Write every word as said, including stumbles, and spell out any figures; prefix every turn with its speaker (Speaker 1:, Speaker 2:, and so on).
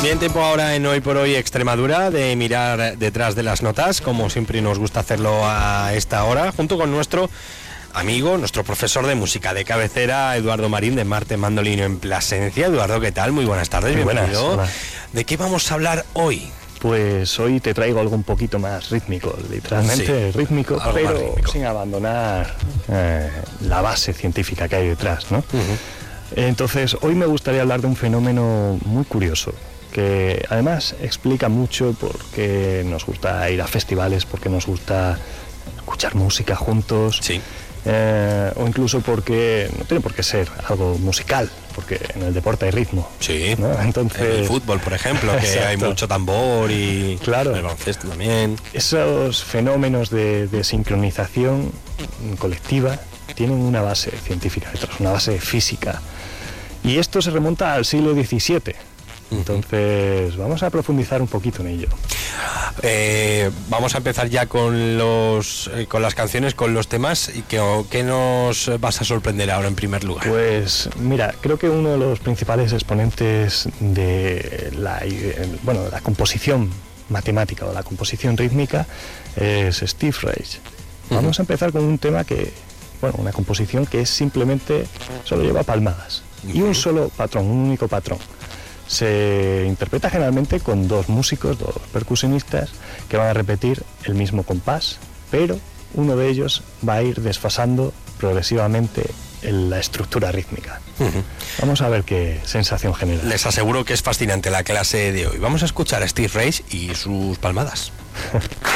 Speaker 1: Bien, tiempo ahora en Hoy por Hoy Extremadura de mirar detrás de las notas, como siempre nos gusta hacerlo a esta hora, junto con nuestro amigo, nuestro profesor de música de cabecera, Eduardo Marín, de Marte Mandolino en Plasencia. Eduardo, ¿qué tal? Muy buenas tardes,
Speaker 2: Muy
Speaker 1: bienvenido.
Speaker 2: buenas,
Speaker 1: ¿De qué vamos a hablar hoy?
Speaker 2: Pues hoy te traigo algo un poquito más rítmico, literalmente
Speaker 1: Sí,
Speaker 2: rítmico,
Speaker 1: algo más
Speaker 2: pero
Speaker 1: rítmico.
Speaker 2: sin abandonar eh, la base científica que hay detrás, ¿no?
Speaker 1: Uh-huh.
Speaker 2: Entonces, hoy me gustaría hablar de un fenómeno muy curioso, que además explica mucho por qué nos gusta ir a festivales, por qué nos gusta escuchar música juntos,
Speaker 1: Sí.
Speaker 2: eh, o incluso porque no tiene por qué ser algo musical, porque en el deporte hay ritmo.
Speaker 1: Sí,
Speaker 2: ¿no? Entonces,
Speaker 1: en el fútbol, por ejemplo, que
Speaker 2: Exacto.
Speaker 1: hay mucho tambor y
Speaker 2: Claro.
Speaker 1: en el baloncesto también.
Speaker 2: Esos fenómenos de, de sincronización colectiva tienen una base científica detrás, una base física. Y esto se remonta al siglo diecisiete. Entonces, vamos a profundizar un poquito en ello.
Speaker 1: Eh, vamos a empezar ya con los eh, con las canciones, con los temas. ¿Y qué, qué nos vas a sorprender ahora en primer lugar?
Speaker 2: Pues mira, creo que uno de los principales exponentes de la, bueno, la composición matemática o la composición rítmica es Steve Reich. Vamos a empezar con un tema que, bueno, una composición que es simplemente, solo lleva palmadas y un solo patrón, un único patrón. Se interpreta generalmente con dos músicos, dos percusionistas, que van a repetir el mismo compás, pero uno de ellos va a ir desfasando progresivamente en la estructura rítmica. Uh-huh. Vamos a ver qué sensación genera.
Speaker 1: Les aseguro que es fascinante la clase de hoy. Vamos a escuchar a Steve Reich y sus palmadas.